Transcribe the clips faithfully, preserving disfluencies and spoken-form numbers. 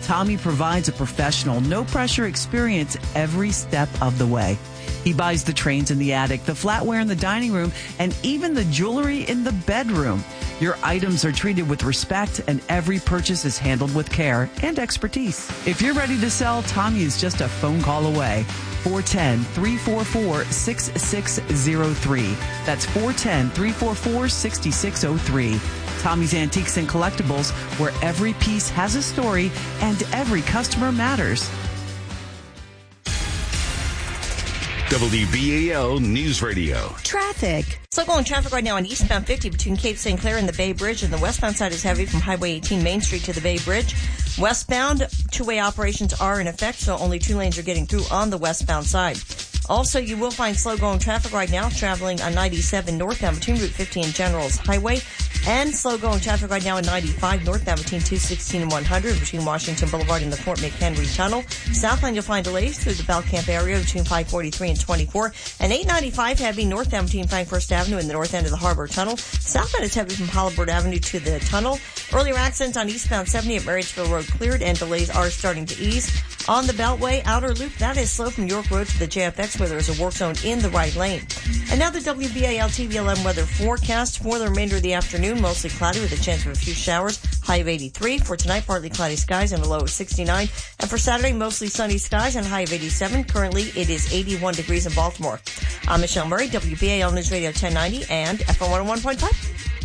Tommy provides a professional, no-pressure experience every step of the way. He buys the trains in the attic, the flatware in the dining room, and even the jewelry in the bedroom. Your items are treated with respect, and every purchase is handled with care and expertise. If you're ready to sell, Tommy is just a phone call away. four one zero, three four four, six six zero three. That's four one zero, three four four, six six zero three. Tommy's Antiques and Collectibles, where every piece has a story and every customer matters. W B A L News Radio. Traffic. Slow going traffic right now on eastbound fifty between Cape Saint Clair and the Bay Bridge, and the westbound side is heavy from Highway eighteen Main Street to the Bay Bridge. Westbound, two-way operations are in effect, so only two lanes are getting through on the westbound side. Also, you will find slow-going traffic right now traveling on ninety-seven northbound between Route fifty and Generals Highway, and slow-going traffic right now on ninety-five northbound between two sixteen and one hundred between Washington Boulevard and the Fort McHenry Tunnel. Southbound, you'll find delays through the Bell Camp area between five forty-three and twenty-four, and eight ninety-five heavy northbound between Frankfurt Avenue and the north end of the Harbor Tunnel. Southbound is heavy from Holabird Avenue to the tunnel. Earlier accidents on eastbound seventy at Marysville Road cleared, and delays are starting to ease. On the Beltway Outer Loop, that is slow from York Road to the J F X, where there is a work zone in the right lane. And now the W B A L T V eleven weather forecast for the remainder of the afternoon. Mostly cloudy with a chance of a few showers. High of eighty-three. For tonight, partly cloudy skies and a low of sixty-nine. And for Saturday, mostly sunny skies and a high of eighty-seven. Currently, it is eighty-one degrees in Baltimore. I'm Michelle Murray, W B A L News Radio ten ninety and F M one oh one point five.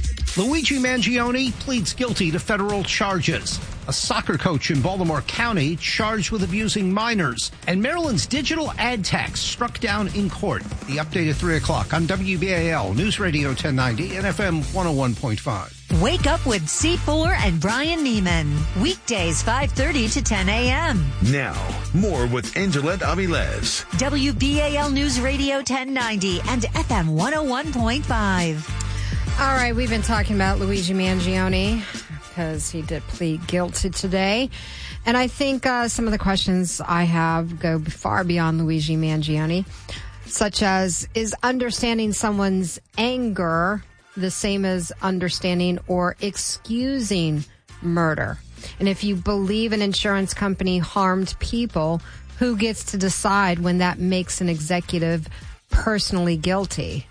Luigi Mangione pleads guilty to federal charges. A soccer coach in Baltimore County charged with abusing minors. And Maryland's digital ad tax struck down in court. The update at three o'clock on W B A L News Radio ten ninety and F M one oh one point five. Wake up with C four and Brian Neiman. Weekdays five thirty to ten a.m. Now, more with Angelette Avilés. W B A L News Radio ten ninety and F M one oh one point five. All right, we've been talking about Luigi Mangione because he did plead guilty today. And I think uh, some of the questions I have go far beyond Luigi Mangione, such as, is understanding someone's anger the same as understanding or excusing murder? And if you believe an insurance company harmed people, who gets to decide when that makes an executive personally guilty?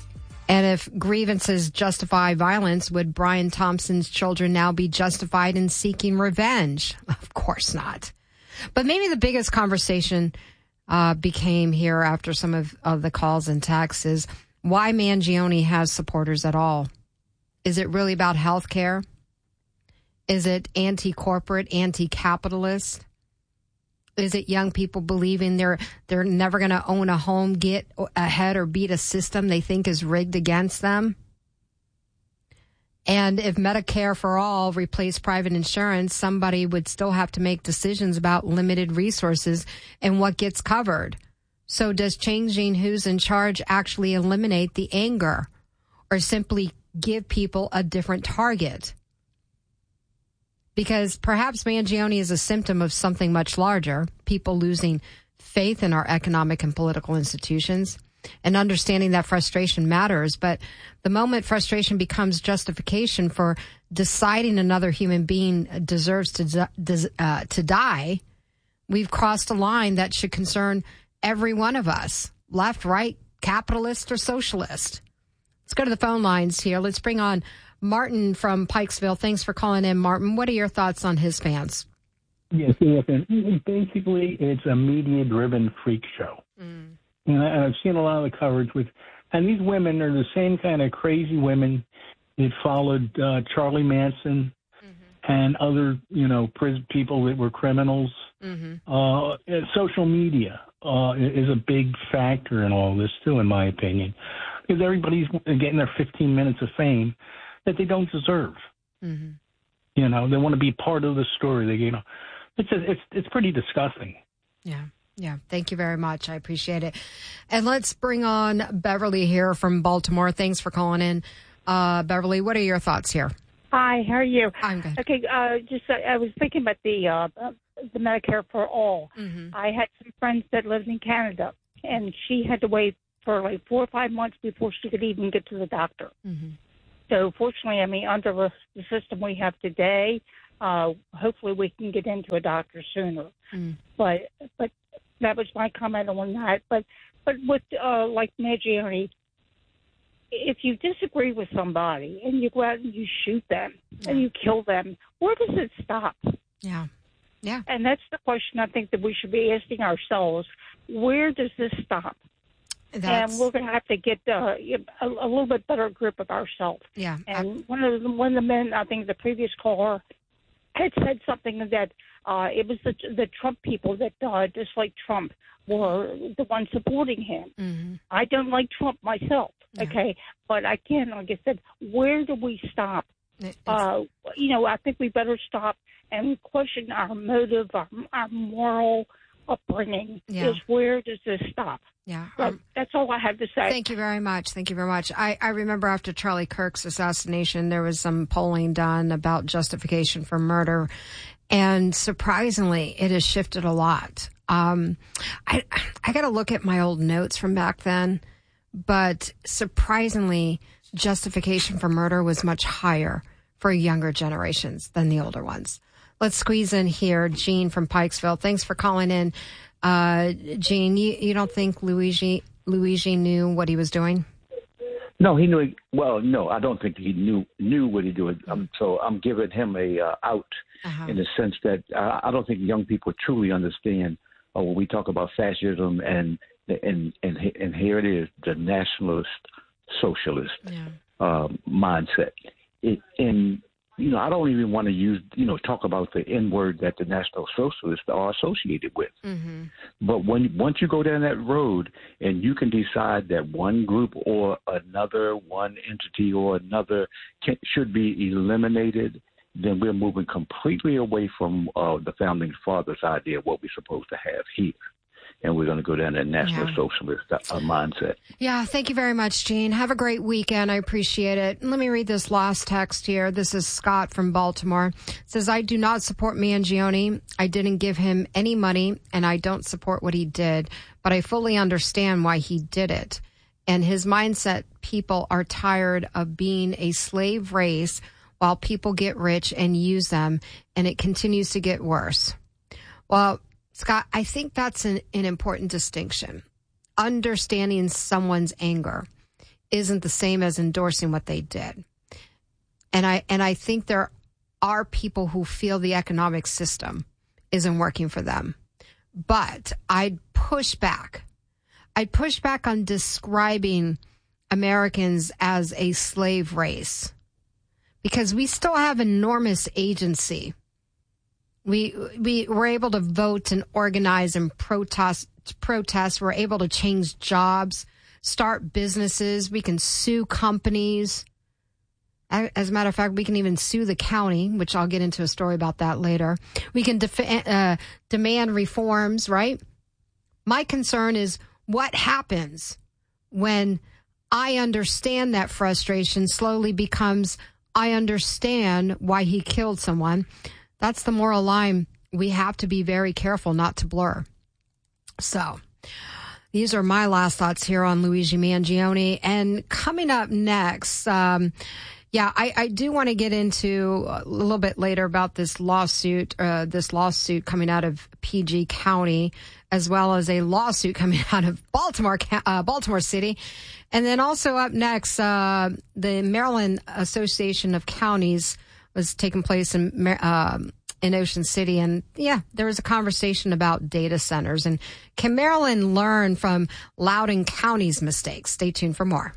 And if grievances justify violence, would Brian Thompson's children now be justified in seeking revenge? Of course not. But maybe the biggest conversation uh, became here after some of, of the calls and texts is why Mangione has supporters at all. Is it really about health care? Is it anti-corporate, anti-capitalist? Is it young people believing they're they're never going to own a home, get ahead, or beat a system they think is rigged against them? And if Medicare for all replaced private insurance, somebody would still have to make decisions about limited resources and what gets covered. So does changing who's in charge actually eliminate the anger or simply give people a different target? Because perhaps Mangione is a symptom of something much larger, people losing faith in our economic and political institutions and understanding that frustration matters. But the moment frustration becomes justification for deciding another human being deserves to, uh, to die, we've crossed a line that should concern every one of us, left, right, capitalist, or socialist. Let's go to the phone lines here. Let's bring on Martin from Pikesville. Thanks for calling in, Martin. What are your thoughts on his fans? Yes, listen, basically it's a media-driven freak show. Mm. And I've seen a lot of the coverage with, and these women are the same kind of crazy women that followed uh, Charlie Manson mm-hmm. and other, you know, prison people that were criminals. Mm-hmm. Uh, social media uh, is a big factor in all this, too, in my opinion, because everybody's getting their fifteen minutes of fame that they don't deserve. Mm-hmm. You know, they want to be part of the story. They, you know, it's a, it's it's pretty disgusting. Yeah, yeah. Thank you very much. I appreciate it. And let's bring on Beverly here from Baltimore. Thanks for calling in, uh, Beverly. What are your thoughts here? Hi, how are you? I'm good. Okay, uh, just uh, I was thinking about the uh, the Medicare for all. Mm-hmm. I had some friends that lived in Canada, and she had to wait for like four or five months before she could even get to the doctor. Mm-hmm. So fortunately, I mean, under the system we have today, uh, hopefully we can get into a doctor sooner. Mm. But but that was my comment on that. But but with uh, like Mangione, if you disagree with somebody and you go out and you shoot them yeah. and you kill them, where does it stop? Yeah, yeah. And that's the question I think that we should be asking ourselves: where does this stop? That's... And we're going to have to get uh, a, a little bit better grip of ourselves. Yeah. And I... one of the, one of the men, I think the previous caller, had said something that uh, it was the, the Trump people that uh, dislike Trump were the ones supporting him. Mm-hmm. I don't like Trump myself, yeah. okay? But I can, like I said, where do we stop? Uh, you know, I think we better stop and question our motive, our, our moral upbringing. Yeah. Is where does this stop? Yeah. Um, that's all I have to say. Thank you very much. Thank you very much. I, I remember after Charlie Kirk's assassination, there was some polling done about justification for murder. And surprisingly, it has shifted a lot. Um, I, I got to look at my old notes from back then, but surprisingly, justification for murder was much higher for younger generations than the older ones. Let's squeeze in here. Gene from Pikesville. Thanks for calling in. Uh, Gene, you, you don't think Luigi, Luigi knew what he was doing? No, he knew. Well, no, I don't think he knew knew what he did. Um, so I'm giving him a uh, out uh-huh. in the sense that uh, I don't think young people truly understand uh, when we talk about fascism and and and and here it is, the nationalist socialist yeah. uh, mindset. It, and you know, I don't even want to use, you know, talk about the N word that the National Socialists are associated with. Mm-hmm. But when once you go down that road and you can decide that one group or another, one entity or another can, should be eliminated, then we're moving completely away from uh, the Founding Fathers' idea of what we're supposed to have here. And we're going to go down that national yeah. socialist uh, mindset. Yeah, thank you very much, Gene. Have a great weekend. I appreciate it. Let me read this last text here. This is Scott from Baltimore. It says, I do not support Mangione. I didn't give him any money, and I don't support what he did. But I fully understand why he did it. And his mindset, people are tired of being a slave race while people get rich and use them, and it continues to get worse. Well, Scott, I think that's an, an important distinction. Understanding someone's anger isn't the same as endorsing what they did. And I and I think there are people who feel the economic system isn't working for them. But I'd push back. I'd push back on describing Americans as a slave race because we still have enormous agency. We we were able to vote and organize and protest. Protest. We're able to change jobs, start businesses. We can sue companies. As a matter of fact, we can even sue the county, which I'll get into a story about that later. We can def- uh, demand reforms, right? My concern is what happens when I understand that frustration slowly becomes I understand why he killed someone. That's the moral line we have to be very careful not to blur. So these are my last thoughts here on Luigi Mangione. And coming up next, um, yeah, I, I do want to get into a little bit later about this lawsuit, uh, this lawsuit coming out of P G County, as well as a lawsuit coming out of Baltimore, uh, Baltimore City. And then also up next, uh, the Maryland Association of Counties was taking place in uh, in Ocean City. And yeah, there was a conversation about data centers. And can Maryland learn from Loudoun County's mistakes? Stay tuned for more.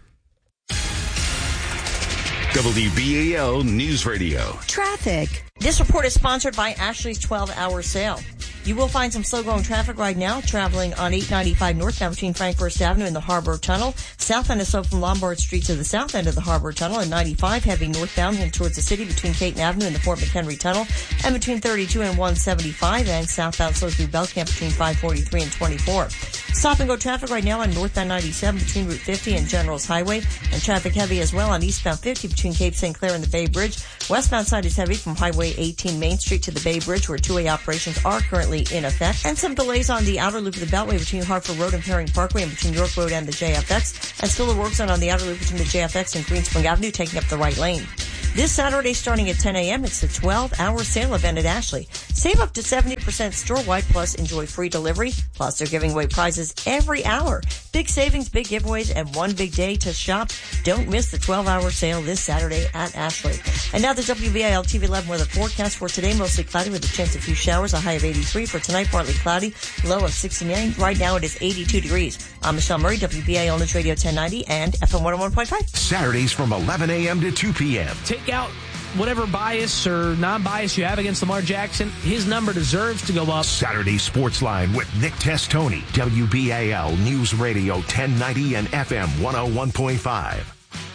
W B A L News Radio. Traffic. This report is sponsored by Ashley's twelve-hour sale. You will find some slow-going traffic right now traveling on eight ninety-five northbound between Frank First Avenue and the Harbor Tunnel. Southbound is slow from Lombard Street to the south end of the Harbor Tunnel, and ninety-five heavy northbound and towards the city between Caton Avenue and the Fort McHenry Tunnel, and between thirty-two and one seventy-five, and southbound slows through Belcamp between five forty-three and twenty-four. Stop-and-go traffic right now on northbound ninety-seven between Route fifty and Generals Highway, and traffic heavy as well on eastbound fifty between Cape Saint Clair and the Bay Bridge. Westbound side is heavy from Highway eighteen Main Street to the Bay Bridge, where two-way operations are currently in effect. And some delays on the outer loop of the Beltway between Hartford Road and Perring Parkway, and between York Road and the J F X. And still a work zone on the outer loop between the J F X and Green Spring Avenue, taking up the right lane. This Saturday starting at ten a.m., it's the twelve-hour sale event at Ashley. Save up to seventy percent store-wide, plus enjoy free delivery. Plus, they're giving away prizes every hour. Big savings, big giveaways, and one big day to shop. Don't miss the twelve-hour sale this Saturday at Ashley. And now the W B I L T V eleven weather forecast for today. Mostly cloudy with a chance of a few showers. A high of eighty-three. For tonight, partly cloudy. Low of sixty-nine. Right now, it is eighty-two degrees. I'm Michelle Murray, W B I L News Radio ten ninety and F M one oh one point five. Saturdays from eleven a.m. to two p.m. Take out whatever bias or non-bias you have against Lamar Jackson. His number deserves to go up. Saturday Sports Line with Nick Testoni. W B A L News Radio ten ninety and F M one oh one point five.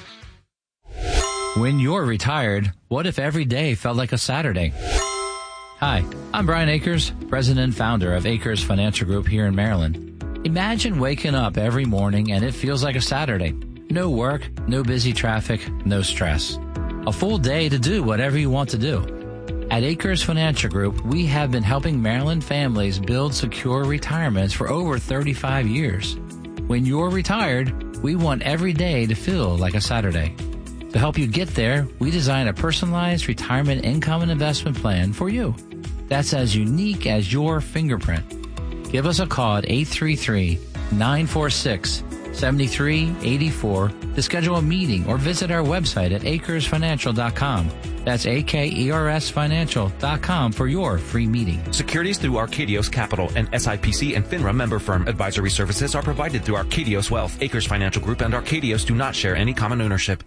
When you're retired, what if every day felt like a Saturday? Hi, I'm Brian Akers, president and founder of Akers Financial Group here in Maryland. Imagine waking up every morning and it feels like a Saturday. No work, no busy traffic, no stress. A full day to do whatever you want to do. At Akers Financial Group, we have been helping Maryland families build secure retirements for over thirty-five years. When you're retired, we want every day to feel like a Saturday. To help you get there, we design a personalized retirement income and investment plan for you. That's as unique as your fingerprint. Give us a call at eight three three, nine four six, seven three eight four to schedule a meeting or visit our website at acres financial dot com. That's A K E R S financial dot com for your free meeting. Securities through Arcadios Capital and S I P C and FINRA member firm. Advisory services are provided through Arcadios Wealth. Akers Financial Group and Arcadios do not share any common ownership.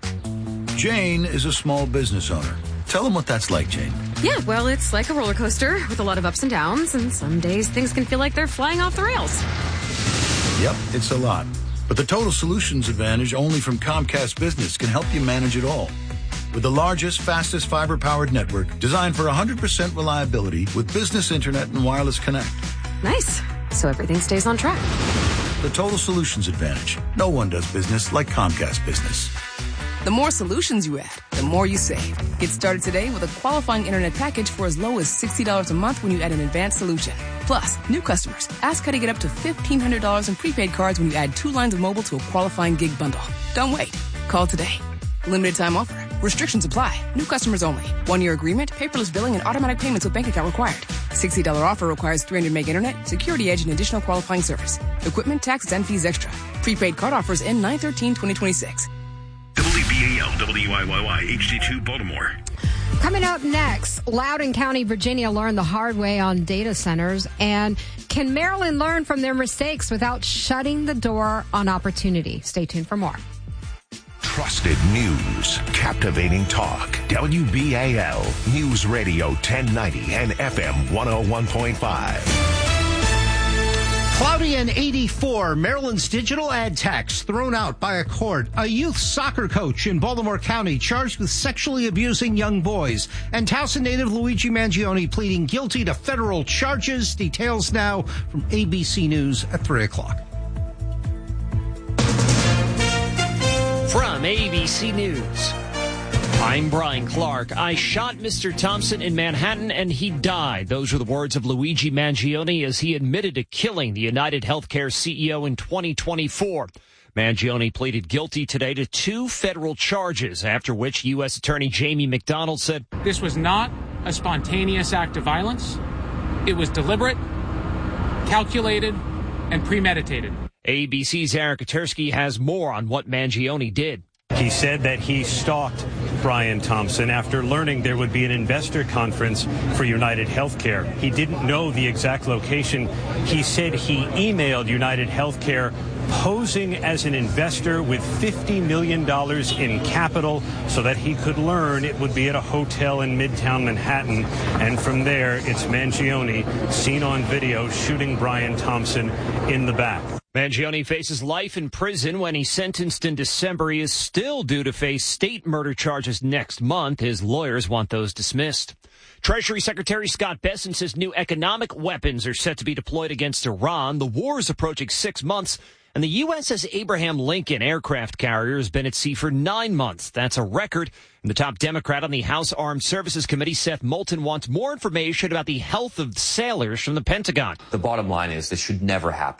Jane is a small business owner. Tell them what that's like, Jane. Yeah, well, it's like a roller coaster with a lot of ups and downs, and some days things can feel like they're flying off the rails. Yep, it's a lot. But the Total Solutions Advantage only from Comcast Business can help you manage it all. With the largest, fastest fiber-powered network designed for one hundred percent reliability with business internet and wireless connect. Nice. So everything stays on track. The Total Solutions Advantage. No one does business like Comcast Business. The more solutions you add, the more you save. Get started today with a qualifying internet package for as low as sixty dollars a month when you add an advanced solution. Plus, new customers, ask how to get up to fifteen hundred dollars in prepaid cards when you add two lines of mobile to a qualifying gig bundle. Don't wait. Call today. Limited time offer. Restrictions apply. New customers only. One-year agreement, paperless billing, and automatic payments with bank account required. sixty dollars offer requires three hundred meg internet, security edge, and additional qualifying service. Equipment, taxes, and fees extra. Prepaid card offers end nine thirteen twenty twenty-six. W B A L, W I Y Y, H D two, Baltimore. Coming up next, Loudoun County, Virginia learned the hard way on data centers. And can Maryland learn from their mistakes without shutting the door on opportunity? Stay tuned for more. Trusted news, captivating talk. W B A L News Radio ten ninety and F M one oh one point five. Cloudy and eighty-four. Maryland's digital ad tax thrown out by a court. A youth soccer coach in Baltimore County charged with sexually abusing young boys. And Towson native Luigi Mangione pleading guilty to federal charges. Details now from A B C News at three o'clock. From A B C News, I'm Brian Clark. I shot Mister Thompson in Manhattan and he died. Those were the words of Luigi Mangione as he admitted to killing the United Healthcare C E O in twenty twenty-four. Mangione pleaded guilty today to two federal charges, after which U S Attorney Jamie McDonald said, "This was not a spontaneous act of violence. It was deliberate, calculated, and premeditated." A B C's Eric Katersky has more on what Mangione did. He said that he stalked Brian Thompson after learning there would be an investor conference for United Healthcare. He didn't know the exact location. He said he emailed United Healthcare posing as an investor with fifty million dollars in capital so that he could learn it would be at a hotel in Midtown Manhattan. And from there, it's Mangione seen on video shooting Brian Thompson in the back. Mangione faces life in prison when he's sentenced in December. He is still due to face state murder charges next month. His lawyers want those dismissed. Treasury Secretary Scott Bessent says new economic weapons are set to be deployed against Iran. The war is approaching six months, and the U S S Abraham Lincoln aircraft carrier has been at sea for nine months. That's a record. And the top Democrat on the House Armed Services Committee, Seth Moulton, wants more information about the health of sailors from the Pentagon. The bottom line is this should never happen.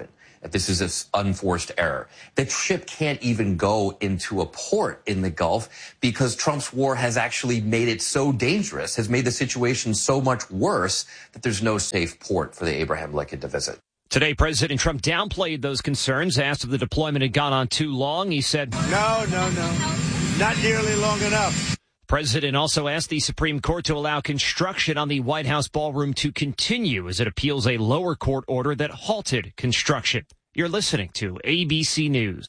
that this is an unforced error. That ship can't even go into a port in the Gulf because Trump's war has actually made it so dangerous, has made the situation so much worse that there's no safe port for the Abraham Lincoln to visit. Today, President Trump downplayed those concerns. Asked if the deployment had gone on too long, he said, No, no, no. Not nearly long enough. The president also asked the Supreme Court to allow construction on the White House ballroom to continue as it appeals a lower court order that halted construction. You're listening to A B C News.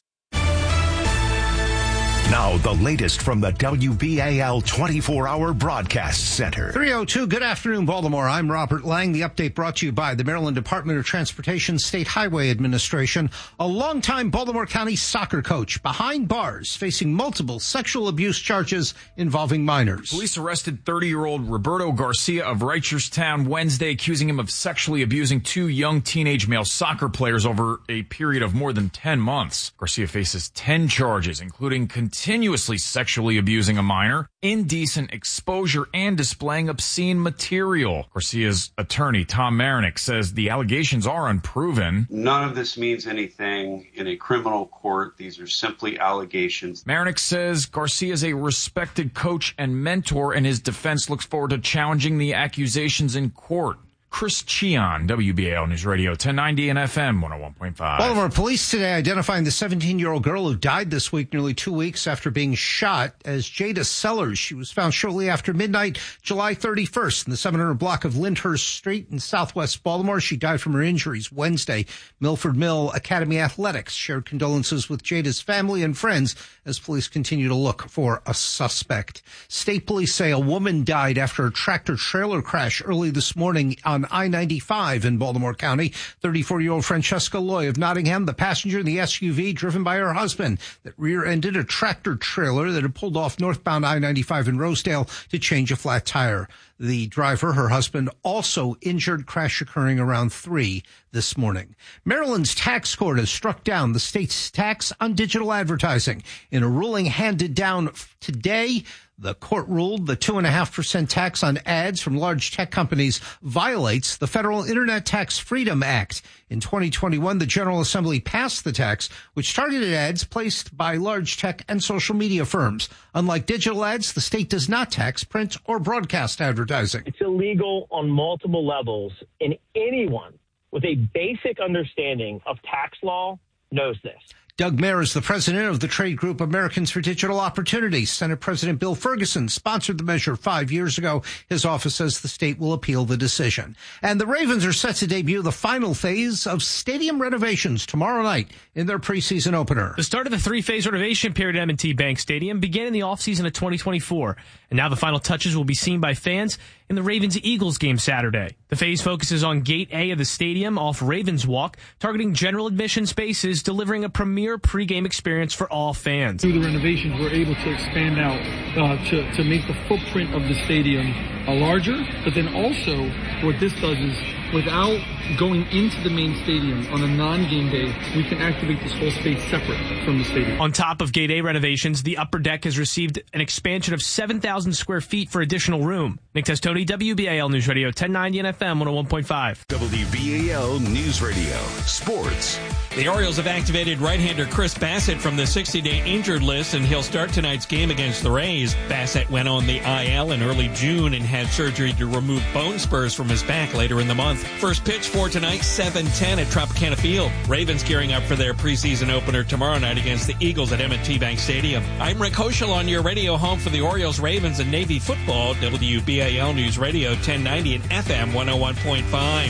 Now, the latest from the W B A L twenty-four hour Broadcast Center. three oh two, good afternoon, Baltimore. I'm Robert Lang. The update brought to you by the Maryland Department of Transportation State Highway Administration. A longtime Baltimore County soccer coach behind bars facing multiple sexual abuse charges involving minors. Police arrested thirty-year-old Roberto Garcia of Reicherstown Wednesday, accusing him of sexually abusing two young teenage male soccer players over a period of more than ten months. Garcia faces ten charges, including continuously sexually abusing a minor, indecent exposure, and displaying obscene material. Garcia's attorney, Tom Marinick, says the allegations are unproven. None of this means anything in a criminal court. These are simply allegations. Marinick says Garcia is a respected coach and mentor, and his defense looks forward to challenging the accusations in court. Chris Cheon, W B A L News Radio, ten ninety and F M one oh one point five. Baltimore police today identifying the seventeen-year-old girl who died this week, nearly two weeks after being shot, as Jada Sellers. She was found shortly after midnight, July thirty-first, in the seven hundred block of Lyndhurst Street in southwest Baltimore. She died from her injuries Wednesday. Milford Mill Academy Athletics shared condolences with Jada's family and friends as police continue to look for a suspect. State police say a woman died after a tractor-trailer crash early this morning on I ninety-five in Baltimore County. thirty-four-year-old Francesca Loy of Nottingham, the passenger in the S U V driven by her husband that rear-ended a tractor-trailer that had pulled off northbound I ninety-five in Rosedale to change a flat tire. The driver, her husband, also injured, crash occurring around three this morning. Maryland's tax court has struck down the state's tax on digital advertising. In a ruling handed down today, the court ruled the two point five percent tax on ads from large tech companies violates the Federal Internet Tax Freedom Act. In twenty twenty-one, the General Assembly passed the tax, which targeted ads placed by large tech and social media firms. Unlike digital ads, the state does not tax print or broadcast advertising. It's illegal on multiple levels, and anyone with a basic understanding of tax law knows this. Doug Mayer is the president of the trade group Americans for Digital Opportunity. Senate President Bill Ferguson sponsored the measure five years ago. His office says the state will appeal the decision. And the Ravens are set to debut the final phase of stadium renovations tomorrow night in their preseason opener. The start of the three-phase renovation period at M and T Bank Stadium began in the offseason of twenty twenty-four. And now the final touches will be seen by fans in the Ravens-Eagles game Saturday. The phase focuses on Gate A of the stadium off Ravens Walk, targeting general admission spaces, delivering a premier pregame experience for all fans. Through the renovations, we're able to expand out uh, to, to make the footprint of the stadium uh, larger, but then also what this does is without going into the main stadium on a non-game day, we can activate this whole space separate from the stadium. On top of Gate A renovations, the upper deck has received an expansion of seven thousand square feet for additional room. Nick Testoni, W B A L News Radio, ten ninety and F M one oh one point five. W B A L News Radio, sports. The Orioles have activated right-hander Chris Bassett from the sixty-day injured list, and he'll start tonight's game against the Rays. Bassett went on the I L in early June and had surgery to remove bone spurs from his back later in the month. First pitch for tonight, seven ten at Tropicana Field. Ravens gearing up for their preseason opener tomorrow night against the Eagles at M and T Bank Stadium. I'm Rick Hoschel on your radio home for the Orioles, Ravens, and Navy football. W B A L News Radio, ten ninety and F M one oh one point five.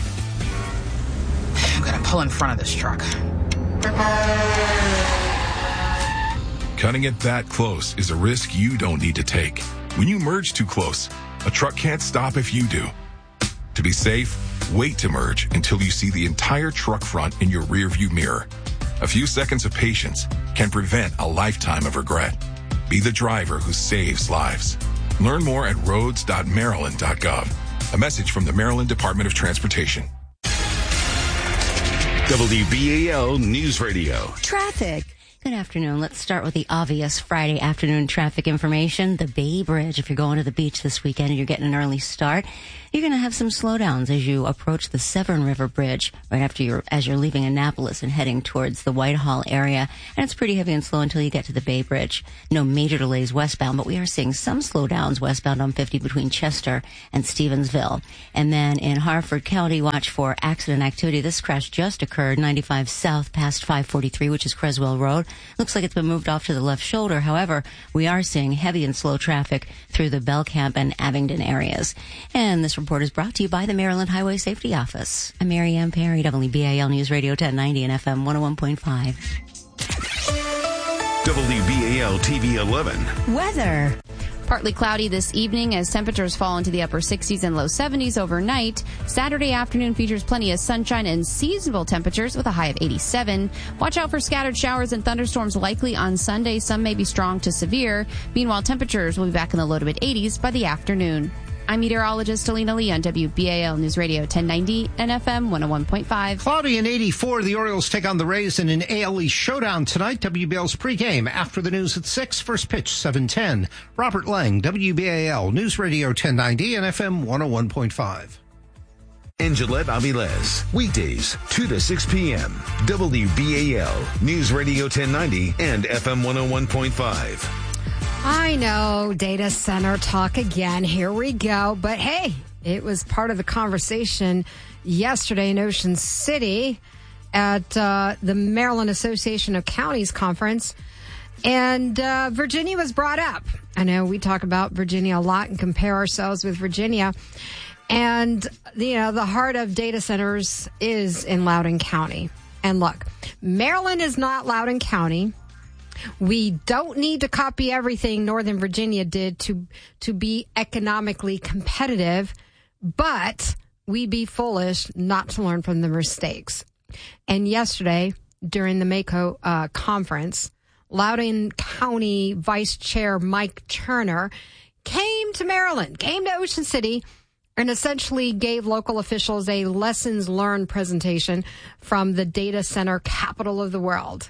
I'm going to pull in front of this truck. Cutting it that close is a risk you don't need to take. When you merge too close, a truck can't stop if you do. To be safe, wait to merge until you see the entire truck front in your rearview mirror. A few seconds of patience can prevent a lifetime of regret. Be the driver who saves lives. Learn more at roads dot maryland dot gov. A message from the Maryland Department of Transportation. W B A L News Radio. Traffic. Good afternoon. Let's start with the obvious Friday afternoon traffic information. The Bay Bridge. If you're going to the beach this weekend and you're getting an early start, you're going to have some slowdowns as you approach the Severn River Bridge right after you're, as you're leaving Annapolis and heading towards the Whitehall area. And it's pretty heavy and slow until you get to the Bay Bridge. No major delays westbound, but we are seeing some slowdowns westbound on fifty between Chester and Stevensville. And then in Harford County, watch for accident activity. This crash just occurred ninety-five south past five forty-three, which is Creswell Road. Looks like it's been moved off to the left shoulder. However, we are seeing heavy and slow traffic through the Belcamp and Abingdon areas. And this report is brought to you by the Maryland Highway Safety Office. I'm Mary Ann Perry, W B A L News Radio ten ninety and F M one oh one point five. W B A L T V eleven. Weather. Partly cloudy this evening as temperatures fall into the upper sixties and low seventies overnight. Saturday afternoon features plenty of sunshine and seasonable temperatures with a high of eighty-seven. Watch out for scattered showers and thunderstorms likely on Sunday. Some may be strong to severe. Meanwhile, temperatures will be back in the low to mid eighties by the afternoon. I'm meteorologist Alina Lee on W B A L News Radio ten ninety and F M one oh one point five. Cloudy and eighty-four. The Orioles take on the Rays in an A L East showdown tonight. W B L's pregame after the news at six. First pitch, seven ten. Robert Lang, W B A L News Radio ten ninety and F M one oh one point five. And Gillette Aviles, weekdays, two to six p.m. W B A L News Radio ten ninety and F M one oh one point five. I know, data center talk again. Here we go. But hey, it was part of the conversation yesterday in Ocean City at uh, the Maryland Association of Counties conference. And uh, Virginia was brought up. I know we talk about Virginia a lot and compare ourselves with Virginia. And, you know, the heart of data centers is in Loudoun County. And look, Maryland is not Loudoun County. We don't need to copy everything Northern Virginia did to to be economically competitive, but we'd be foolish not to learn from the mistakes. And yesterday, during the MACO uh, conference, Loudoun County Vice Chair Mike Turner came to Maryland, came to Ocean City, and essentially gave local officials a lessons learned presentation from the data center capital of the world.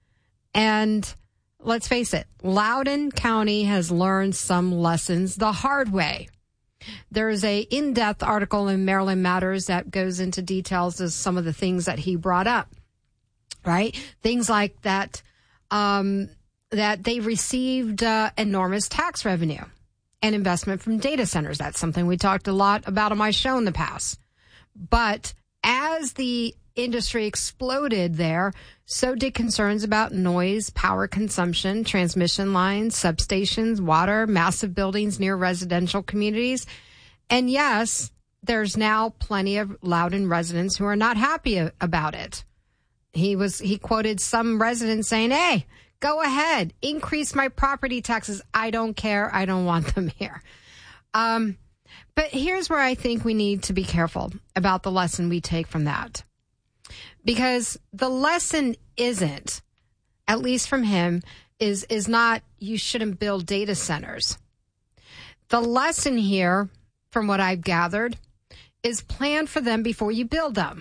And let's face it, Loudoun County has learned some lessons the hard way. There's a in-depth article in Maryland Matters that goes into details of some of the things that he brought up, right? Things like that, um, that they received uh, enormous tax revenue and investment from data centers. That's something we talked a lot about on my show in the past. But as the industry exploded there, so did concerns about noise, power consumption, transmission lines, substations, water, massive buildings near residential communities. And yes, there's now plenty of Loudoun residents who are not happy about it. He was, he quoted some residents saying, hey, go ahead, increase my property taxes. I don't care. I don't want them here. Um, but here's where I think we need to be careful about the lesson we take from that. Because the lesson isn't, at least from him, is, is not you shouldn't build data centers. The lesson here, from what I've gathered, is plan for them before you build them.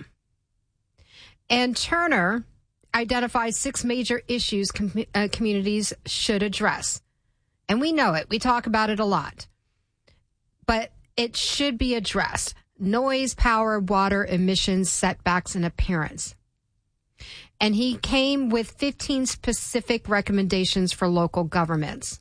And Turner identifies six major issues com- uh, communities should address. And we know it. We talk about it a lot. But it should be addressed. Noise, power, water, emissions, setbacks, and appearance. And he came with fifteen specific recommendations for local governments.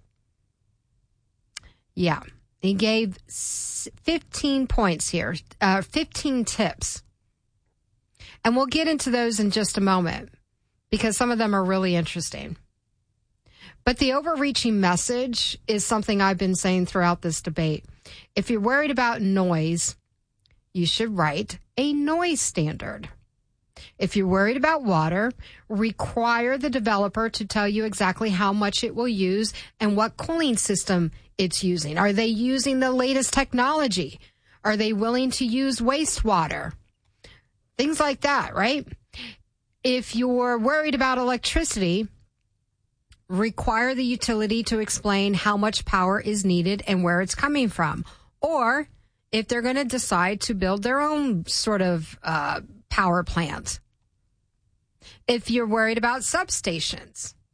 Yeah, he gave fifteen points here, uh, fifteen tips. And we'll get into those in just a moment because some of them are really interesting. But the overreaching message is something I've been saying throughout this debate. If you're worried about noise, you should write a noise standard. If you're worried about water, require the developer to tell you exactly how much it will use and what cooling system it's using. Are they using the latest technology? Are they willing to use wastewater? Things like that, right? If you're worried about electricity, require the utility to explain how much power is needed and where it's coming from. Or if they're going to decide to build their own sort of uh, power plant. If you're worried about substations,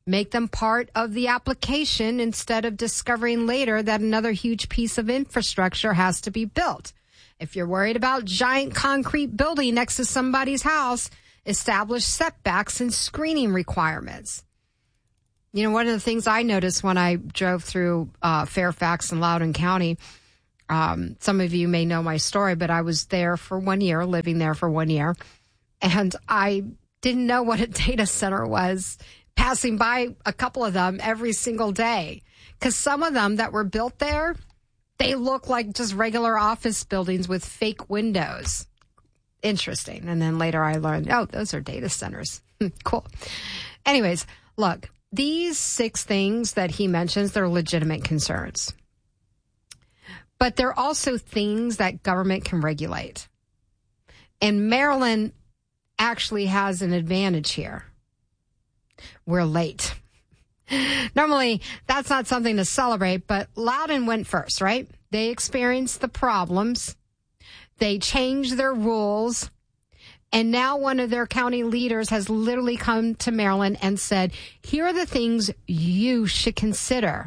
Make them part of the application instead of discovering later that another huge piece of infrastructure has to be built. If you're worried about giant concrete building next to somebody's house, establish setbacks and screening requirements. You know, one of the things I noticed when I drove through uh, Fairfax and Loudoun County, um, some of you may know my story, but I was there for one year, living there for one year, and I didn't know what a data center was, passing by a couple of them every single day. Because some of them that were built there, they look like just regular office buildings with fake windows. Interesting. And then later I learned, oh, those are data centers. Cool. Anyways, look, these six things that he mentions, they're legitimate concerns. But they're also things that government can regulate. And Maryland actually has an advantage here. We're late. Normally, that's not something to celebrate, but Loudoun went first, right? They experienced the problems. They changed their rules. And now one of their county leaders has literally come to Maryland and said, here are the things you should consider.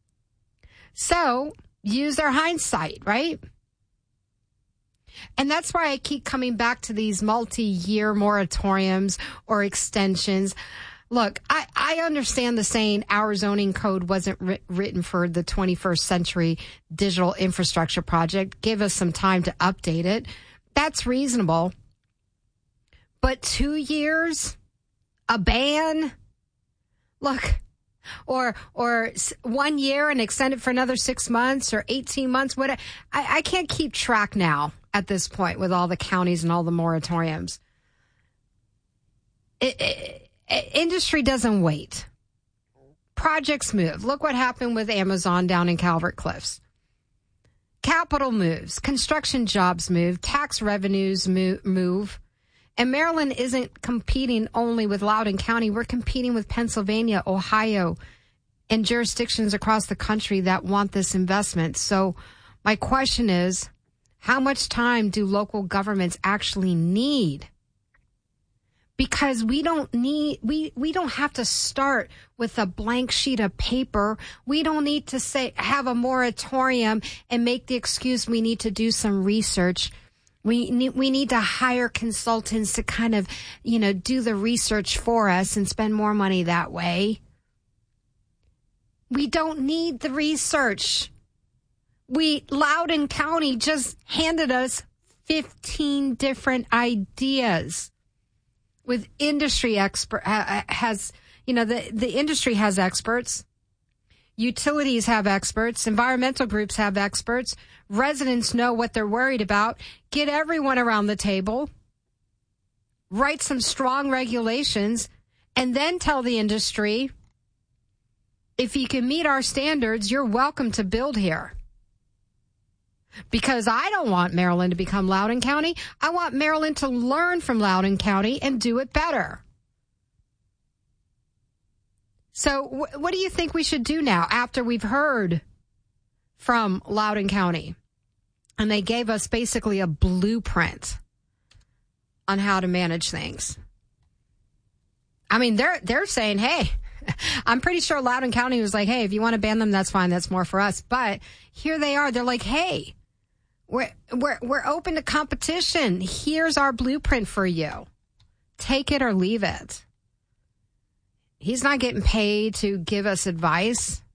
So use their hindsight, right? And that's why I keep coming back to these multi-year moratoriums or extensions. Look, I, I understand the saying our zoning code wasn't ri- written for the twenty-first century digital infrastructure project. Give us some time to update it. That's reasonable. But two years, a ban, look, or or one year and extend it for another six months or eighteen months. What I, I can't keep track now at this point with all the counties and all the moratoriums. It, it, Industry doesn't wait. Projects move. Look what happened with Amazon down in Calvert Cliffs. Capital moves. Construction jobs move. Tax revenues move. And Maryland isn't competing only with Loudoun County. We're competing with Pennsylvania, Ohio, and jurisdictions across the country that want this investment. So my question is, how much time do local governments actually need? Because we don't need, we, we don't have to start with a blank sheet of paper. We don't need to say, have a moratorium and make the excuse we need to do some research. We need, we need to hire consultants to kind of, you know, do the research for us and spend more money that way. We don't need the research. We, Loudoun County just handed us fifteen different ideas. With industry expert has, you know, the, the industry has experts. Utilities have experts. Environmental groups have experts. Residents know what they're worried about. Get everyone around the table. Write some strong regulations and then tell the industry, if you can meet our standards, you're welcome to build here. Because I don't want Maryland to become Loudoun County. I want Maryland to learn from Loudoun County and do it better. So wh- what do you think we should do now after we've heard from Loudoun County? And they gave us basically a blueprint on how to manage things. I mean, they're they're saying, hey, I'm pretty sure Loudoun County was like, hey, if you want to ban them, that's fine. That's more for us. But here they are. They're like, hey, We're, we're, we're open to competition. Here's our blueprint for you. Take it or leave it. He's not getting paid to give us advice.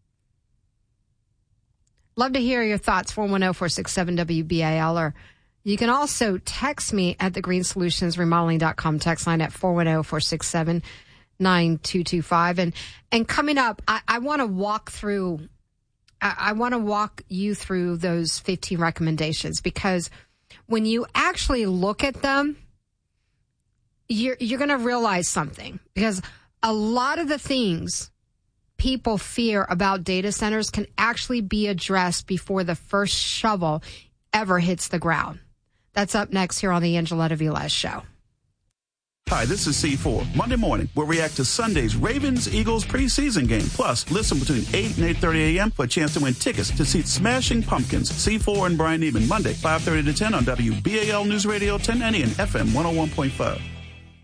Love to hear your thoughts, four one zero, four six seven, W B A L, or you can also text me at the green solutions remodeling dot com text line at four one zero, four six seven, nine two two five. And, and coming up, I, I want to walk through I want to walk you through those fifteen recommendations, because when you actually look at them, you're, you're going to realize something. Because a lot of the things people fear about data centers can actually be addressed before the first shovel ever hits the ground. That's up next here on the Angeletta Velez Show. Hi, this is C four. Monday morning, we'll react to Sunday's Ravens-Eagles preseason game. Plus, listen between eight and eight thirty a.m. for a chance to win tickets to see Smashing Pumpkins, C four and Brian Neiman, Monday, five thirty to ten on W B A L News Radio ten ninety and F M one oh one point five.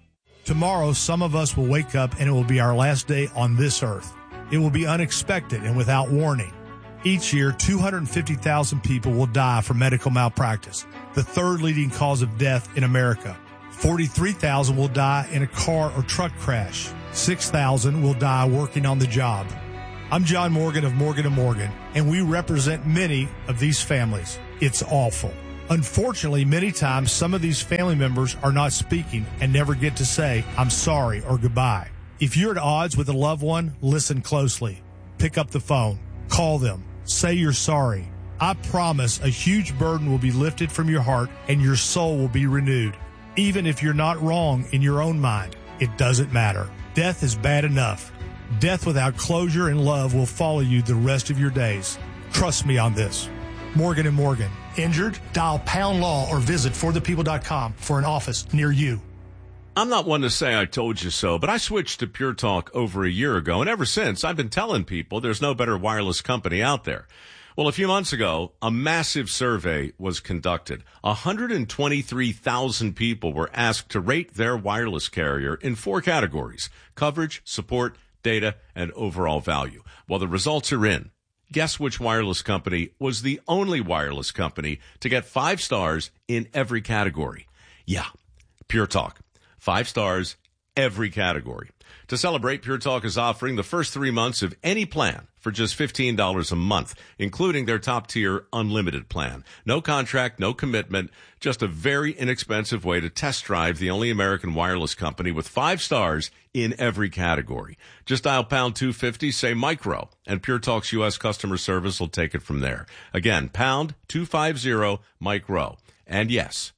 Tomorrow, some of us will wake up and it will be our last day on this earth. It will be unexpected and without warning. Each year, two hundred fifty thousand people will die from medical malpractice, the third leading cause of death in America. forty-three thousand will die in a car or truck crash. six thousand will die working on the job. I'm John Morgan of Morgan and Morgan, and we represent many of these families. It's awful. Unfortunately, many times some of these family members are not speaking and never get to say, I'm sorry or goodbye. If you're at odds with a loved one, listen closely. Pick up the phone. Call them. Say you're sorry. I promise a huge burden will be lifted from your heart and your soul will be renewed. Even if you're not wrong in your own mind, it doesn't matter. Death is bad enough. Death without closure and love will follow you the rest of your days. Trust me on this. Morgan and Morgan. Injured? Dial pound law or visit for the people dot com for an office near you. I'm not one to say I told you so, but I switched to Pure Talk over a year ago, and ever since I've been telling people there's no better wireless company out there. Well, a few months ago, a massive survey was conducted. one hundred twenty-three thousand people were asked to rate their wireless carrier in four categories: coverage, support, data, and overall value. Well, the results are in. Guess which wireless company was the only wireless company to get five stars in every category? Yeah, Pure Talk. Five stars, every category. To celebrate, Pure Talk is offering the first three months of any plan for just fifteen dollars a month, including their top-tier unlimited plan. No contract, no commitment, just a very inexpensive way to test drive the only American wireless company with five stars in every category. Just dial pound two fifty, say micro, and Pure Talk's U S customer service will take it from there. Again, pound two fifty, micro. And yes,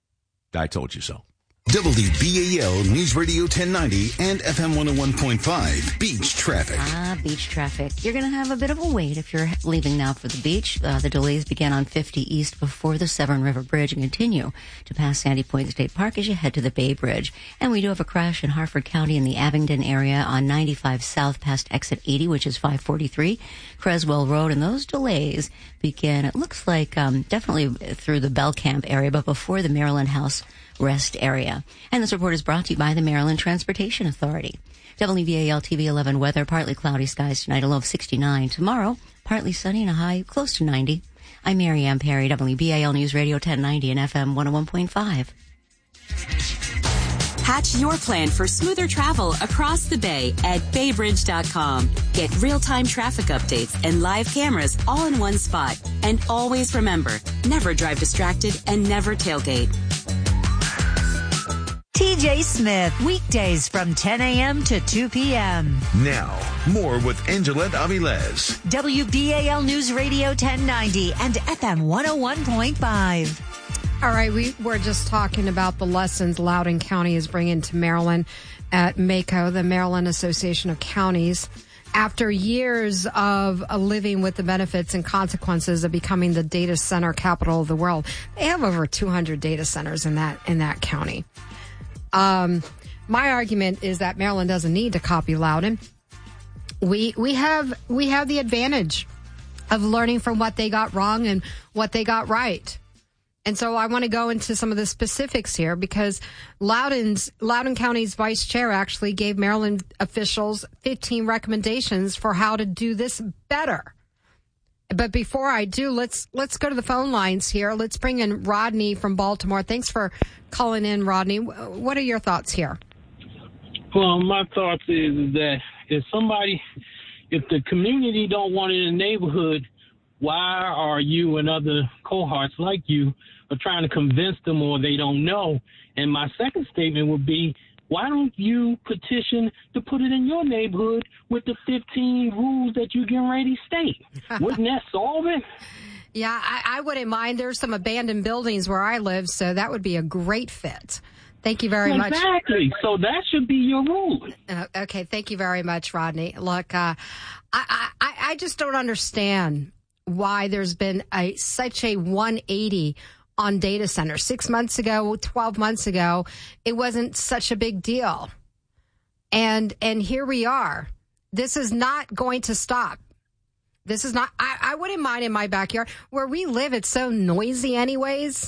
I told you so. W B A L News Radio ten ninety and F M one oh one point five. Beach traffic. Ah, beach traffic. You're going to have a bit of a wait if you're leaving now for the beach. Uh, the delays begin on fifty East before the Severn River Bridge and continue to pass Sandy Point State Park as you head to the Bay Bridge. And we do have a crash in Harford County in the Abingdon area on ninety-five South past exit eighty, which is five forty-three Creswell Road. And those delays begin, it looks like, um, definitely through the Bell Camp area, but before the Maryland House Rest area. And this report is brought to you by the Maryland Transportation Authority. W B A L T V eleven weather, partly cloudy skies tonight, a low of sixty-nine. Tomorrow, partly sunny and a high close to ninety. I'm Mary Ann Perry, W B A L News Radio ten ninety and F M one oh one point five. Hatch your plan for smoother travel across the bay at bay bridge dot com. Get real-time traffic updates and live cameras all in one spot. And always remember, never drive distracted and never tailgate. T J Smith, weekdays from ten a.m. to two p.m. Now, more with Angelette Avilez. W B A L News Radio ten ninety and F M one oh one point five. All right, we were just talking about the lessons Loudoun County is bringing to Maryland at MACo, the Maryland Association of Counties. After years of uh, living with the benefits and consequences of becoming the data center capital of the world, they have over two hundred data centers in that in that county. Um, my argument is that Maryland doesn't need to copy Loudoun. We we have we have the advantage of learning from what they got wrong and what they got right. And so I want to go into some of the specifics here because Loudoun's Loudoun County's vice chair actually gave Maryland officials fifteen recommendations for how to do this better. But before I do, let's let's go to the phone lines here. Let's bring in Rodney from Baltimore. Thanks for calling in, Rodney. What are your thoughts here? Well, my thoughts is that if somebody, if the community don't want it in the neighborhood, why are you and other cohorts like you are trying to convince them or they don't know? And my second statement would be, why don't you petition to put it in your neighborhood with the fifteen rules that you're getting ready to state? Wouldn't that solve it? Yeah, I, I wouldn't mind. There's some abandoned buildings where I live, so that would be a great fit. Thank you very exactly. much. Exactly. So that should be your rule. Uh, okay. Thank you very much, Rodney. Look, uh, I, I, I just don't understand why there's been a such a one eighty on data centers. Six months ago, twelve months ago, it wasn't such a big deal. And and here we are. This is not going to stop. This is not, I, I wouldn't mind in my backyard. Where we live, it's so noisy anyways.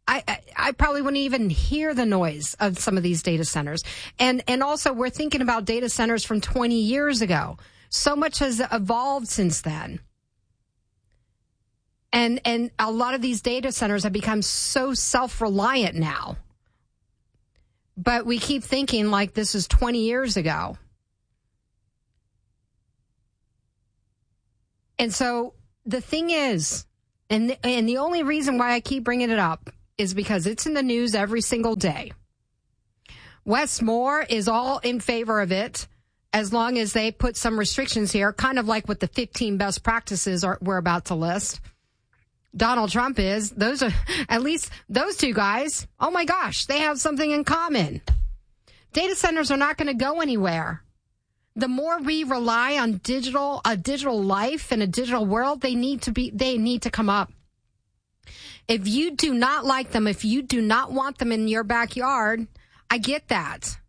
I, I, I probably wouldn't even hear the noise of some of these data centers. And, and also we're thinking about data centers from twenty years ago. So much has evolved since then. And, and a lot of these data centers have become so self-reliant now. But we keep thinking like this is twenty years ago. And so the thing is, and the, and the only reason why I keep bringing it up is because it's in the news every single day. Wes Moore is all in favor of it as long as they put some restrictions here, kind of like what the fifteen best practices are, we're about to list. Donald Trump is. Those are, at least those two guys, oh my gosh, they have something in common. Data centers are not going to go anywhere. The more we rely on digital, a digital life and a digital world, they need to be, they need to come up. If you do not like them, if you do not want them in your backyard, I get that.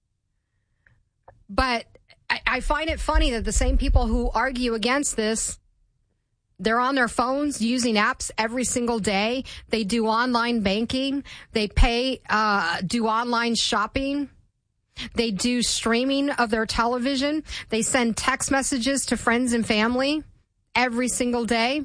But I, I find it funny that the same people who argue against this, they're on their phones using apps every single day. They do online banking. They pay, uh, do online shopping. They do streaming of their television. They send text messages to friends and family every single day.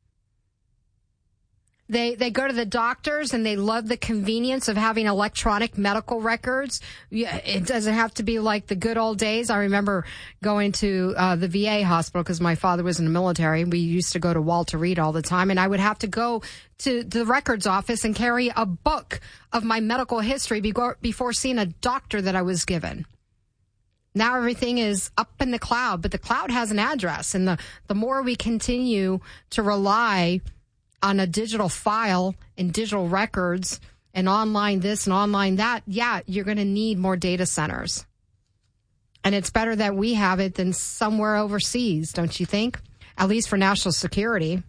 They they go to the doctors and they love the convenience of having electronic medical records. It doesn't have to be like the good old days. I remember going to uh, the V A hospital because my father was in the military. We used to go to Walter Reed all the time, and I would have to go to the records office and carry a book of my medical history before, before seeing a doctor that I was given. Now everything is up in the cloud, but the cloud has an address, and the, the more we continue to rely on a digital file and digital records and online this and online that, yeah, you're going to need more data centers. And it's better that we have it than somewhere overseas, don't you think? At least for national security.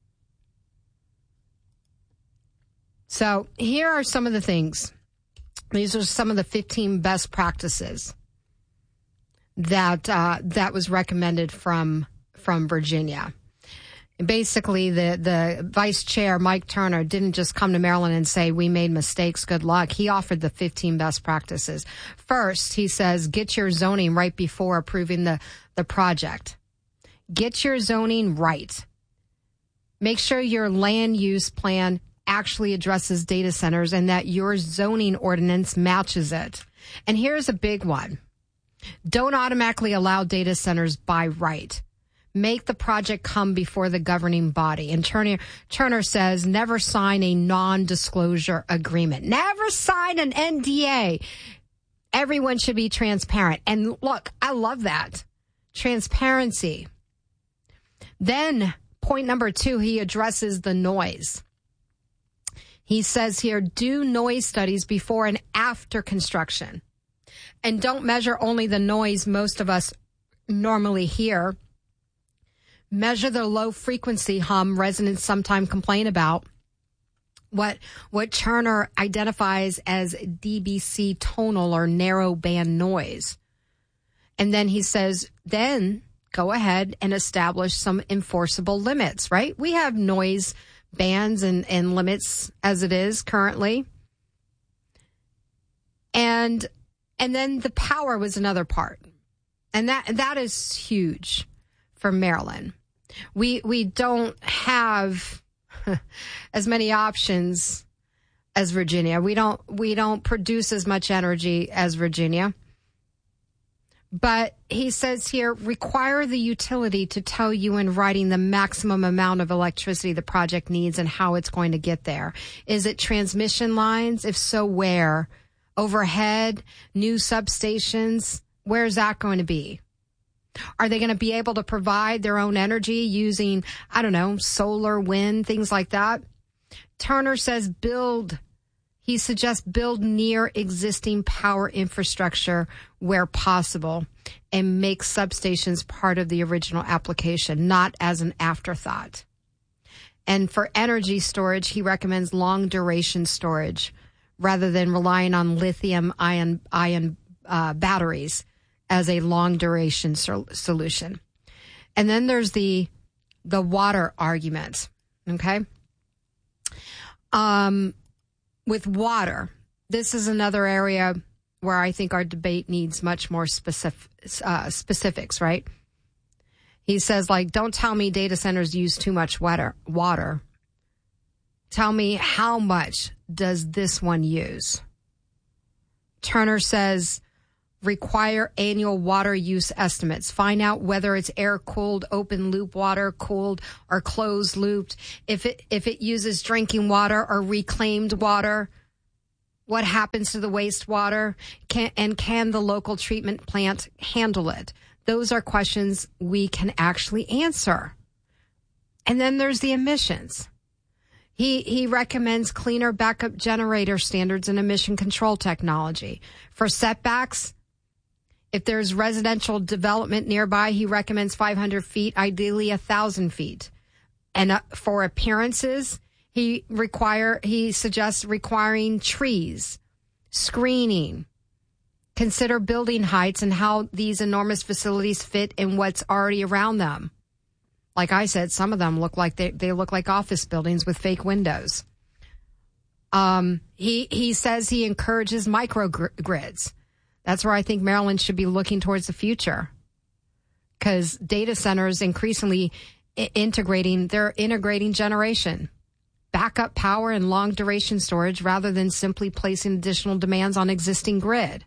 So here are some of the things. These are some of the fifteen best practices that uh, that was recommended from from Virginia. Basically, the, the vice chair, Mike Turner, didn't just come to Maryland and say, we made mistakes, good luck. He offered the fifteen best practices. First, he says, get your zoning right before approving the, the project. Get your zoning right. Make sure your land use plan actually addresses data centers and that your zoning ordinance matches it. And here's a big one. Don't automatically allow data centers by right. Make the project come before the governing body. And Turner, Turner says, never sign a non-disclosure agreement. Never sign an N D A. Everyone should be transparent. And look, I love that. Transparency. Then point number two, he addresses the noise. He says here, do noise studies before and after construction. And don't measure only the noise most of us normally hear. Measure the low frequency hum residents sometimes complain about. What what Turner identifies as D B C tonal or narrow band noise. And then he says, then go ahead and establish some enforceable limits, right? We have noise bans and, and limits as it is currently. And and then the power was another part. And that that is huge for Maryland. We we don't have as many options as Virginia. We don't we don't produce as much energy as Virginia. But he says here, require the utility to tell you in writing the maximum amount of electricity the project needs and how it's going to get there. Is it transmission lines? If so, where? Overhead? New substations? Where's that going to be? Are they going to be able to provide their own energy using, I don't know, solar, wind, things like that? Turner says build, he suggests build near existing power infrastructure where possible and make substations part of the original application, not as an afterthought. And for energy storage, he recommends long duration storage rather than relying on lithium ion, ion uh, batteries as a long duration sol- solution. And then there's the the water argument, okay? Um, with water, this is another area where I think our debate needs much more specific, uh, specifics, right? He says, like, don't tell me data centers use too much water. water. Tell me, how much does this one use? Turner says, require annual water use estimates. Find out whether it's air-cooled, open-loop water, cooled, or closed-looped. If it, if it uses drinking water or reclaimed water, what happens to the wastewater? Can, and can the local treatment plant handle it? Those are questions we can actually answer. And then there's the emissions. He he recommends cleaner backup generator standards and emission control technology. For setbacks, if there's residential development nearby, he recommends five hundred feet, ideally one thousand feet. And uh, for appearances, he require he suggests requiring trees, screening. Consider building heights and how these enormous facilities fit in what's already around them. Like I said, some of them look like they, they look like office buildings with fake windows. Um, he, he says he encourages microgrids. That's where I think Maryland should be looking towards the future, because data centers increasingly I- integrating, they're integrating generation, backup power and long duration storage rather than simply placing additional demands on existing grid.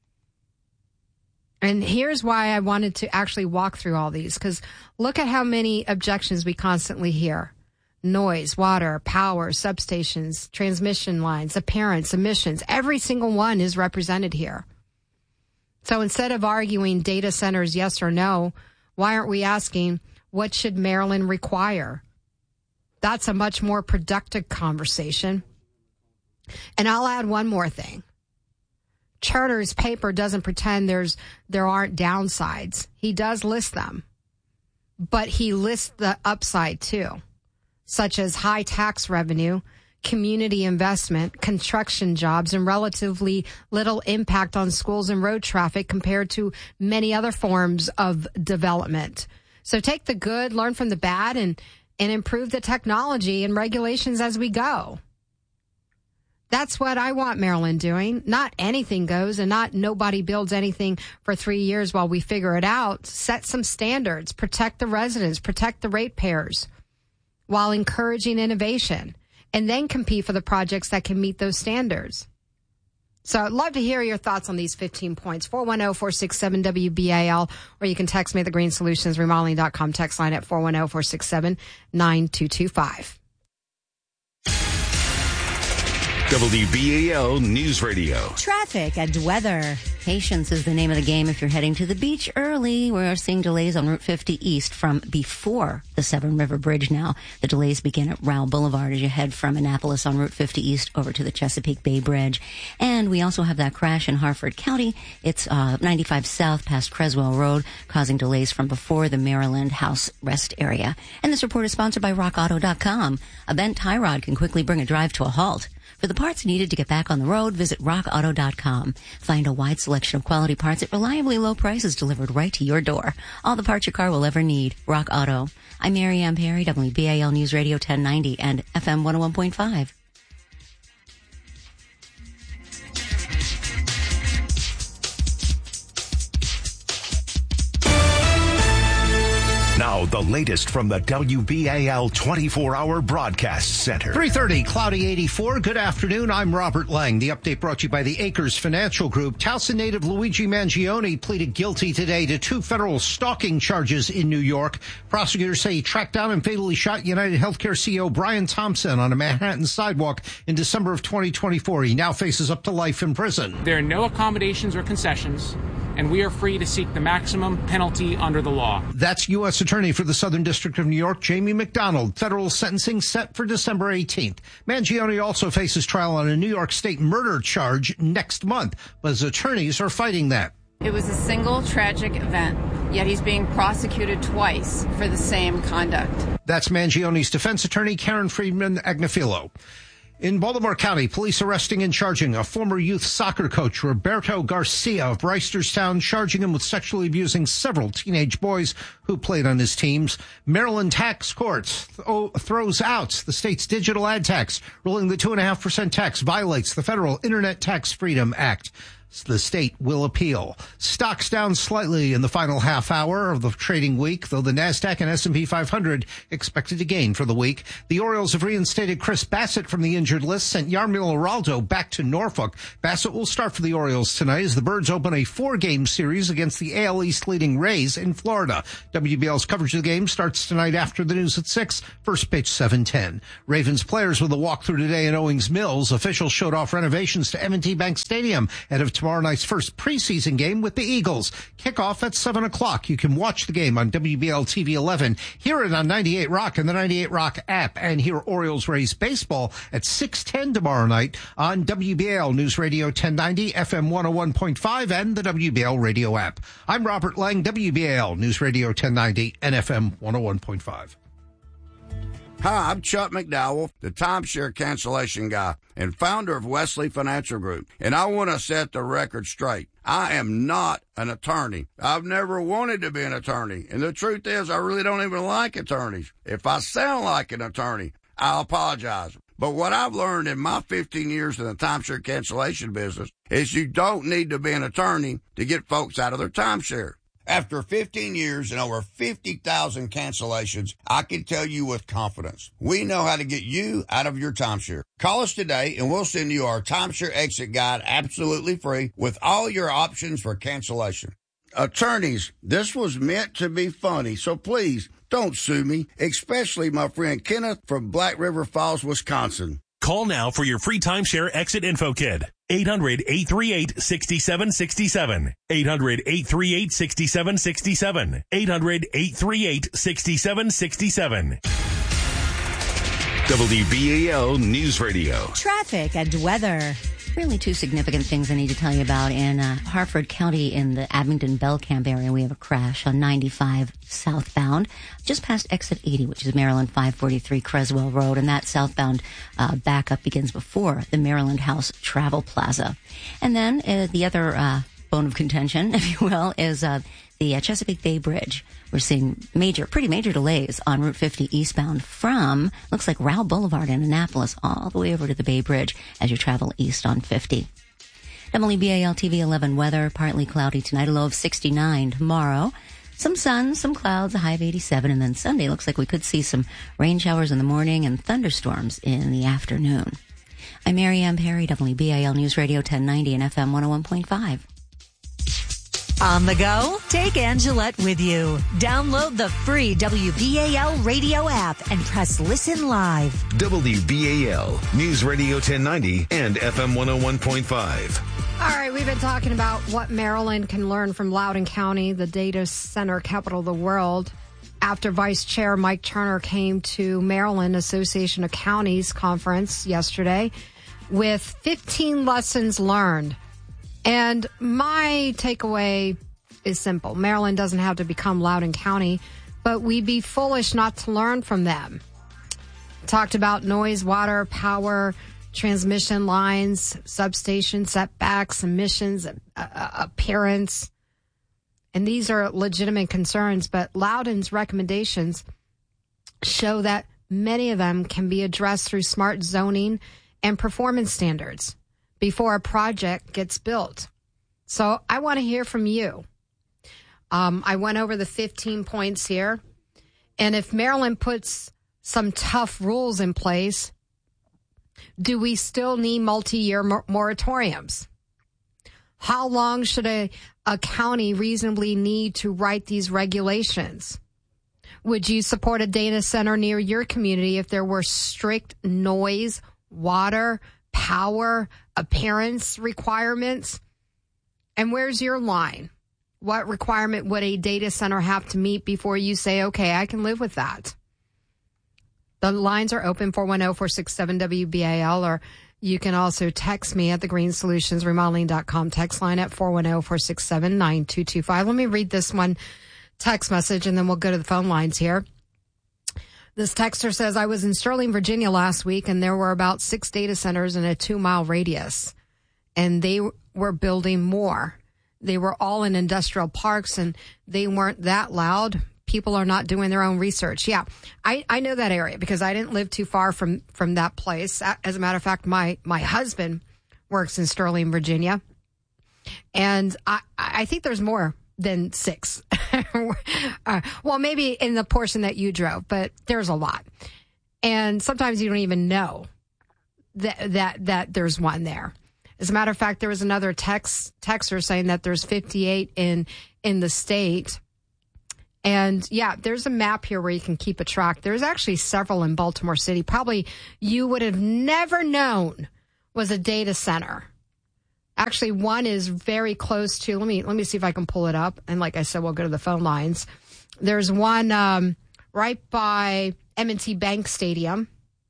And here's why I wanted to actually walk through all these, because look at how many objections we constantly hear. Noise, water, power, substations, transmission lines, appearance, emissions. Every single one is represented here. So instead of arguing data centers yes or no, why aren't we asking, what should Maryland require? That's a much more productive conversation. And I'll add one more thing. Turner's paper doesn't pretend there's there aren't downsides. He does list them, but he lists the upside too, such as high tax revenue, community investment, construction jobs, and relatively little impact on schools and road traffic compared to many other forms of development. So take the good, learn from the bad, and and improve the technology and regulations as we go. That's what I want Maryland doing. Not anything goes, and not nobody builds anything for three years while we figure it out. Set some standards, protect the residents, protect the ratepayers while encouraging innovation, and then compete for the projects that can meet those standards. So I'd love to hear your thoughts on these fifteen points. four one zero, four six seven, W B A L, or you can text me at the green solutions remodeling dot com text line at four one zero, four six seven, nine two two five. W B A L News Radio. Traffic and weather. Patience is the name of the game if you're heading to the beach early. We're seeing delays on Route fifty East from before the Severn River Bridge now. The delays begin at Rowell Boulevard as you head from Annapolis on Route fifty East over to the Chesapeake Bay Bridge. And we also have that crash in Harford County. It's uh, ninety-five South past Creswell Road, causing delays from before the Maryland House Rest area. And this report is sponsored by rock auto dot com. A bent tie rod can quickly bring a drive to a halt. For the parts needed to get back on the road, visit rock auto dot com. Find a wide selection of quality parts at reliably low prices delivered right to your door. All the parts your car will ever need. Rock Auto. I'm Mary Ann Perry, W B A L News Radio ten ninety and F M one oh one point five. Now, the latest from the W B A L twenty-four hour Broadcast Center. three thirty, cloudy eighty-four. Good afternoon. I'm Robert Lang. The update brought to you by the Acres Financial Group. Towson native Luigi Mangione pleaded guilty today to two federal stalking charges in New York. Prosecutors say he tracked down and fatally shot United Healthcare C E O Brian Thompson on a Manhattan sidewalk in December of twenty twenty-four. He now faces up to life in prison. There are no accommodations or concessions, and we are free to seek the maximum penalty under the law. That's U S Attorney for the Southern District of New York, Jamie McDonald. Federal sentencing set for December eighteenth. Mangione also faces trial on a New York State murder charge next month, but his attorneys are fighting that. It was a single tragic event, yet he's being prosecuted twice for the same conduct. That's Mangione's defense attorney, Karen Friedman Agnafilo. In Baltimore County, police arresting and charging a former youth soccer coach, Roberto Garcia of Reisterstown, charging him with sexually abusing several teenage boys who played on his teams. Maryland tax court th- throws out the state's digital ad tax, ruling the two point five percent tax violates the Federal Internet Tax Freedom Act. The state will appeal. Stocks down slightly in the final half hour of the trading week, though the NASDAQ and S and P five hundred expected to gain for the week. The Orioles have reinstated Chris Bassett from the injured list, sent Yarmil Araldo back to Norfolk. Bassett will start for the Orioles tonight as the Birds open a four-game series against the A L East leading Rays in Florida. W B L's coverage of the game starts tonight after the news at six. First pitch, seven ten. Ravens players with a walkthrough today in Owings Mills. Officials showed off renovations to M and T Bank Stadium ahead of tomorrow night's first preseason game with the Eagles. Kickoff at seven o'clock. You can watch the game on W B L T V eleven, hear it on ninety-eight Rock and the ninety-eight Rock app, and hear Orioles Rays baseball at six ten tomorrow night on W B L News Radio ten ninety, F M one oh one point five, and the W B L radio app. I'm Robert Lang, W B L News Radio ten ninety and F M one oh one point five. Hi, I'm Chuck McDowell, the timeshare cancellation guy and founder of Wesley Financial Group, and I want to set the record straight. I am not an attorney. I've never wanted to be an attorney, and the truth is I really don't even like attorneys. If I sound like an attorney, I apologize. But what I've learned in my fifteen years in the timeshare cancellation business is you don't need to be an attorney to get folks out of their timeshare. After fifteen years and over fifty thousand cancellations, I can tell you with confidence, we know how to get you out of your timeshare. Call us today and we'll send you our timeshare exit guide absolutely free with all your options for cancellation. Attorneys, this was meant to be funny, so please don't sue me, especially my friend Kenneth from Black River Falls, Wisconsin. Call now for your free timeshare exit info kit. eight hundred, eight three eight, six seven six seven. eight hundred, eight three eight, six seven six seven. eight hundred, eight three eight, six seven six seven. W B A L News Radio. Traffic and weather. Really two significant things I need to tell you about. In uh, Harford County in the Abingdon-Belcamp area, we have a crash on ninety-five southbound, just past exit eighty, which is Maryland five forty-three Creswell Road, and that southbound uh, backup begins before the Maryland House Travel Plaza. And then uh, the other uh, bone of contention, if you will, is uh, the uh, Chesapeake Bay Bridge. We're seeing major, pretty major delays on Route fifty eastbound from, looks like Rowell Boulevard in Annapolis, all the way over to the Bay Bridge as you travel east on fifty. W B A L T V eleven weather, partly cloudy tonight, a low of sixty-nine. Tomorrow, some sun, some clouds, a high of eighty-seven. And then Sunday, looks like we could see some rain showers in the morning and thunderstorms in the afternoon. I'm Mary Ann Perry, W B A L News Radio ten ninety and F M one oh one point five. On the go? Take Angelette with you. Download the free W B A L radio app and press listen live. W B A L News Radio ten ninety and F M one oh one point five. All right, we've been talking about what Maryland can learn from Loudoun County, the data center capital of the world, after Vice Chair Mike Turner came to Maryland Association of Counties conference yesterday with fifteen lessons learned. And my takeaway is simple. Maryland doesn't have to become Loudoun County, but we'd be foolish not to learn from them. Talked about noise, water, power, transmission lines, substation setbacks, emissions, uh, appearance. And these are legitimate concerns, but Loudoun's recommendations show that many of them can be addressed through smart zoning and performance standards before a project gets built. So I want to hear from you. Um, I went over the fifteen points here. And if Maryland puts some tough rules in place, do we still need multi-year mor- moratoriums? How long should a, a county reasonably need to write these regulations? Would you support a data center near your community if there were strict noise, water, power, appearance requirements? And where's your line? What requirement would a data center have to meet before you say, okay, I can live with that? The lines are open, four one zero, four six seven, W B A L, or you can also text me at the green solutions remodeling dot com text line at four one zero, four six seven, nine two two five. Let me read this one text message and then we'll go to the phone lines here. This texter says, I was in Sterling, Virginia last week, and there were about six data centers in a two-mile radius, and they were building more. They were all in industrial parks, and they weren't that loud. People are not doing their own research. Yeah, I, I know that area because I didn't live too far from, from that place. As a matter of fact, my, my husband works in Sterling, Virginia, and I, I think there's more than six. uh, well, maybe in the portion that you drove, but there's a lot. And sometimes you don't even know that that, that there's one there. As a matter of fact, there was another text texter saying that there's fifty-eight in in the state. And yeah, there's a map here where you can keep a track. There's actually several in Baltimore City. Probably you would have never known was a data center. Actually, one is very close to, let me let me see if I can pull it up. And like I said, we'll go to the phone lines. There's one um, right by M and T Bank Stadium,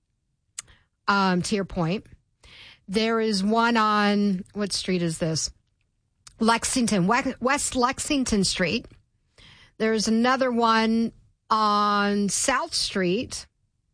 um, to your point. There is one on, what street is this? Lexington, West Lexington Street. There's another one on South Street.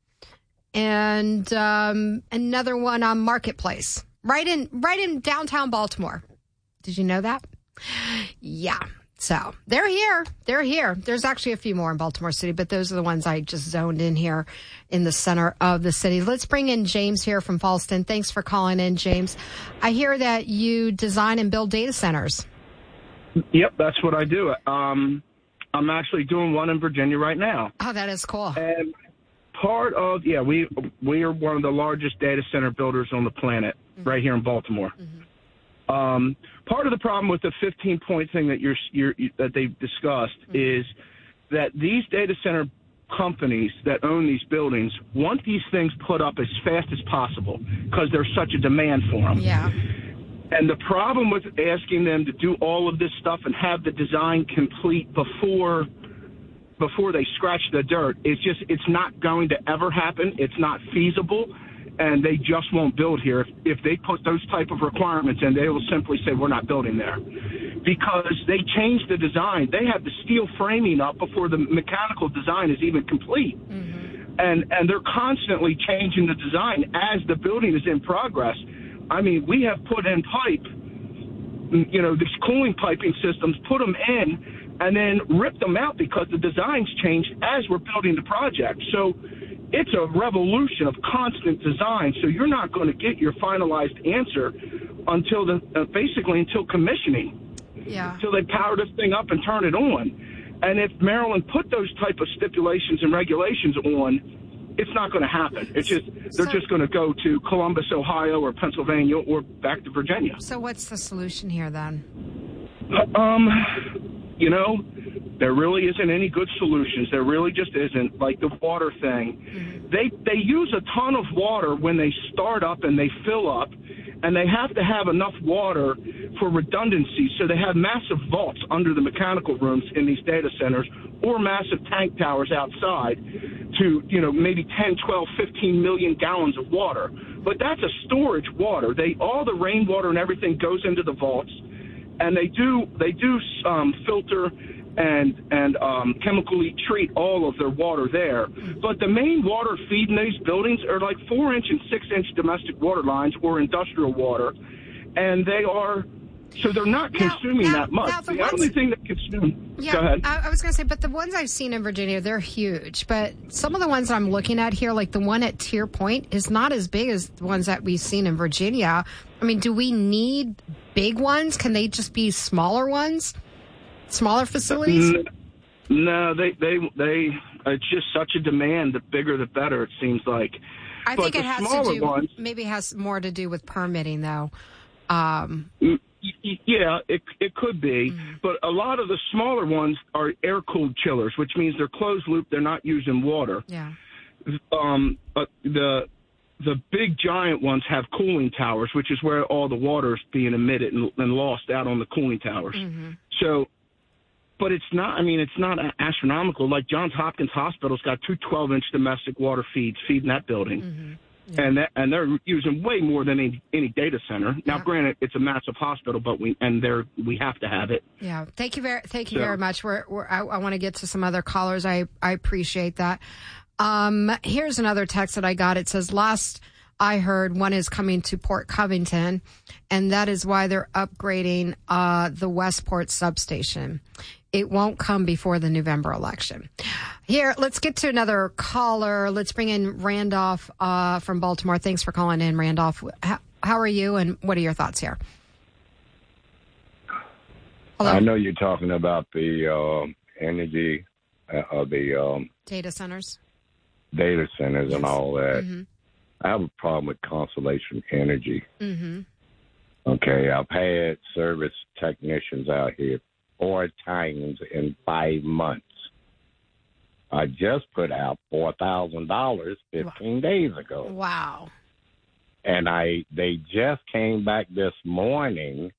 And um, another one on Marketplace. Right in right in downtown Baltimore. Did you know that? Yeah. So they're here. They're here. There's actually a few more in Baltimore City, but those are the ones I just zoned in here in the center of the city. Let's bring in James here from Falston. Thanks for calling in, James. I hear that you design and build data centers. Yep, that's what I do. Um, I'm actually doing one in Virginia right now. Oh, that is cool. And part of, yeah, we we are one of the largest data center builders on the planet. Mm-hmm. Right here in Baltimore. Mm-hmm. Um, part of the problem with the fifteen point thing that you're, you're that they've discussed mm-hmm. is that these data center companies that own these buildings want these things put up as fast as possible because there's such a demand for them. Yeah. And the problem with asking them to do all of this stuff and have the design complete before before they scratch the dirt is just it's not going to ever happen. It's not feasible. And they just won't build here. If, if they put those type of requirements in, they will simply say, we're not building there. Because they changed the design. They have the steel framing up before the mechanical design is even complete. Mm-hmm. And and they're constantly changing the design as the building is in progress. I mean, we have put in pipe, you know, these cooling piping systems, put them in, and then ripped them out because the designs changed as we're building the project. So it's a revolution of constant design, so you're not going to get your finalized answer until the uh, basically until commissioning. Yeah. Until they power this thing up and turn it on. And if Maryland put those type of stipulations and regulations on, it's not going to happen. It's just they're so, just going to go to Columbus, Ohio, or Pennsylvania, or back to Virginia. So what's the solution here then? Um, you know. There really isn't any good solutions. There really just isn't. Like the water thing. Mm-hmm. They they use a ton of water when they start up and they fill up, and they have to have enough water for redundancy. So they have massive vaults under the mechanical rooms in these data centers or massive tank towers outside to, you know, maybe ten, twelve, fifteen million gallons of water. But that's a storage water. They all the rainwater and everything goes into the vaults, and they do they do um, filter and and um, chemically treat all of their water there. But the main water feeding these buildings are like four-inch and six-inch domestic water lines or industrial water, and they are, so they're not consuming now, now, that much. Now the, the ones, only thing that consumes, yeah, go ahead. I, I was going to say, but the ones I've seen in Virginia, they're huge. But some of the ones I'm looking at here, like the one at Tier Point, is not as big as the ones that we've seen in Virginia. I mean, do we need big ones? Can they just be smaller ones? Smaller facilities? No, they, they, they, it's just such a demand. The bigger, the better, it seems like. I but think it has to do, ones, maybe it has more to do with permitting, though. Um, yeah, it it could be. Mm-hmm. But a lot of the smaller ones are air-cooled chillers, which means they're closed-loop. They're not using water. Yeah. Um, but the the big giant ones have cooling towers, which is where all the water is being emitted and, and lost out on the cooling towers. Mm-hmm. So. But it's not, I mean, it's not astronomical. Like Johns Hopkins Hospital's got two twelve-inch domestic water feeds feeding that building. Mm-hmm. Yeah. And that, and they're using way more than any, any data center. Now, yeah. Granted, it's a massive hospital, but we and they're we have to have it. Yeah. Thank you very, thank you so, very much. We're, we're I, I want to get to some other callers. I, I appreciate that. Um, here's another text that I got. It says, last I heard, one is coming to Port Covington, and that is why they're upgrading uh, the Westport substation. It won't come before the November election. Here, let's get to another caller. Let's bring in Randolph uh, from Baltimore. Thanks for calling in, Randolph. How, how are you, and what are your thoughts here? Hello? I know you're talking about the uh, energy, uh, the um, data centers, data centers, yes. and all that. Mm-hmm. I have a problem with Constellation Energy. Mm-hmm. Okay, I've had service technicians out here four times in five months. I just put out four thousand dollars fifteen wow. days ago. Wow. And I they just came back this morning